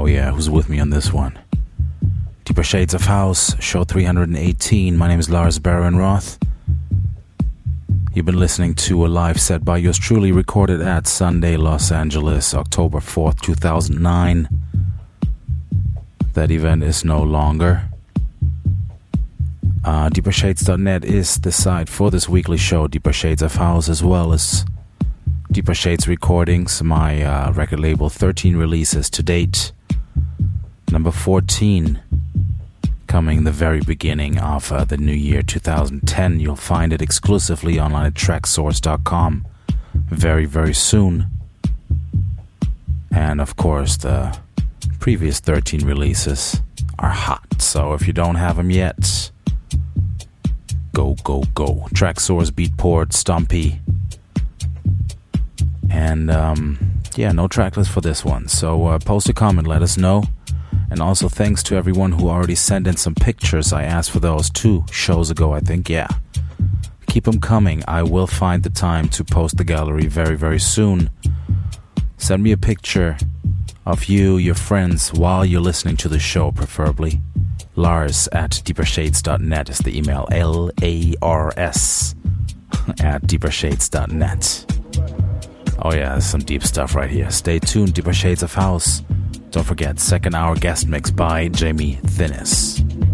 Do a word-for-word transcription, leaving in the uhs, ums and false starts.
Oh yeah, who's with me on this one? Deeper Shades of House, show three hundred eighteen. My name is Lars Baron-Roth. You've been listening to a live set by yours truly, recorded at Sunday, Los Angeles, October fourth, two thousand nine. That event is no longer. Uh, deeper shades dot net is the site for this weekly show, Deeper Shades of House, as well as Deeper Shades Recordings, my uh, record label, thirteen releases to date. Number fourteen, coming the very beginning of uh, the new year two thousand ten. You'll find it exclusively online at track source dot com very, very soon. And of course, the previous thirteen releases are hot, so if you don't have them yet, go, go, go. Traxsource, Beatport, Stumpy. And um, yeah, no tracklist for this one. So uh, post a comment, let us know. And also thanks to everyone who already sent in some pictures. I asked for those two shows ago, I think. Yeah. Keep them coming. I will find the time to post the gallery very, very soon. Send me a picture of you, your friends, while you're listening to the show, preferably. Lars at deeper shades dot net is the email. L A R S at deeper shades dot net. Oh yeah, there's some deep stuff right here. Stay tuned, Deeper Shades of House. Don't forget, second hour guest mix by Jamie Thinnis.